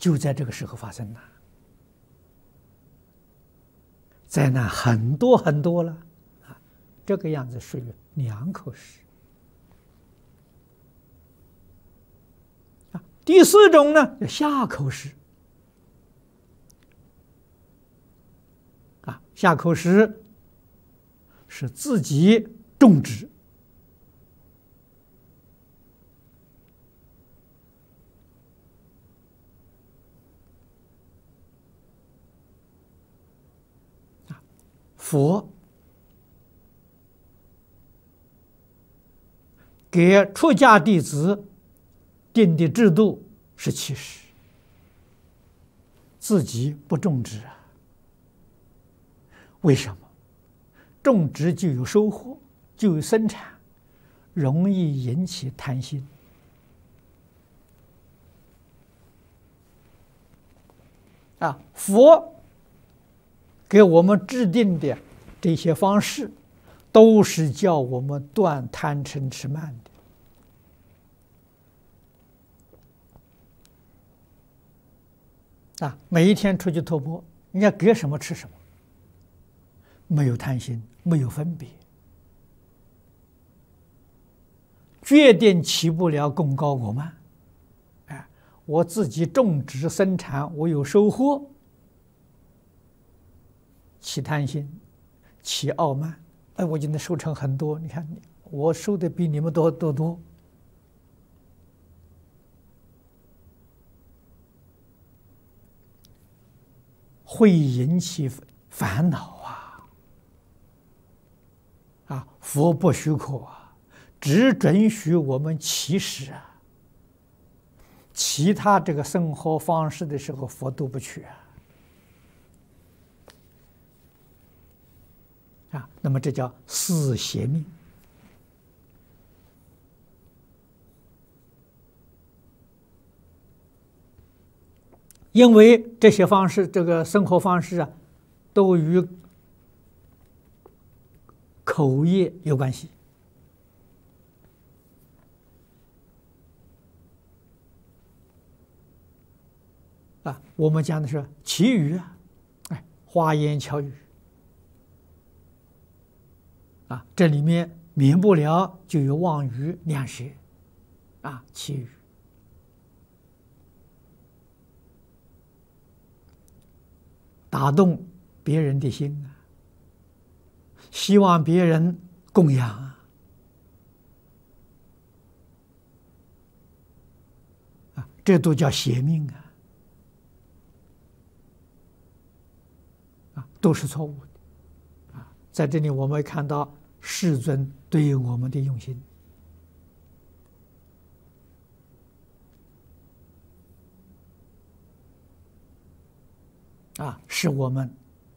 就在这个时候发生了，灾难很多很多了啊，这个样子属于两口实啊。第四种呢，叫下口实啊，下口实是自己种植。佛给出家弟子定的制度是七十，自己不种植啊？为什么？种植就有收获，就有生产，容易引起贪心啊。佛给我们制定的这些方式，都是叫我们断贪嗔痴慢的啊。每一天出去托钵，人家给什么吃什么，没有贪心，没有分别，决定起不了功高我慢。哎，我自己种植生产，我有收获。起贪心，起傲慢，哎，我今天收成很多，你看我收的比你们多，会引起烦恼啊！佛不许可啊，只准许我们起始啊，其他这个生活方式的时候，佛都不许啊。啊，那么这叫四邪命因为这些方式，这个生活方式啊，都与口业有关系啊。我们讲的是绮语啊，哎，花言巧语。啊，这里面免不了就有妄语、两舌，啊，绮语，打动别人的心啊，希望别人供养啊，这都叫邪命啊，都是错误的啊。在这里我们看到世尊对我们的用心啊，使我们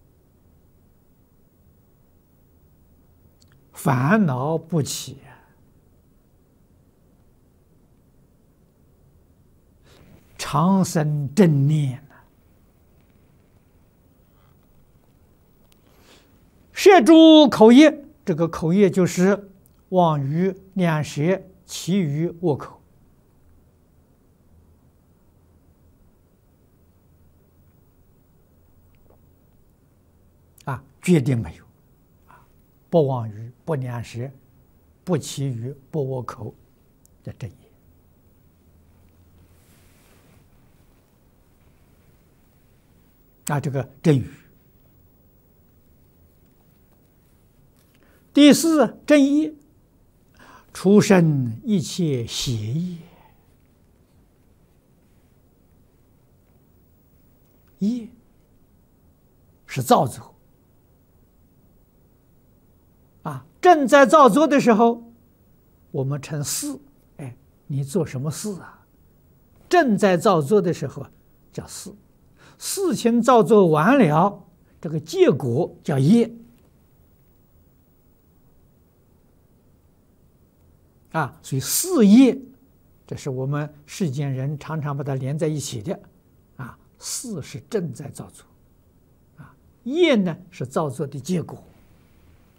烦恼不起，常生正念。摄诸口业，这个口业就是妄语、两舌、绮语、恶口啊，决定没有啊，不妄语、不两舌、不绮语、不恶口的正业啊，这个正语。第四，正业，除身一切邪业。业是造作啊，正在造作的时候，我们称事。哎，你做什么事啊？正在造作的时候叫事，事情造作完了，这个结果叫业。啊，所以事业，这是我们世间人常常把它连在一起的。啊，事是正在造作，啊，业呢是造作的结果。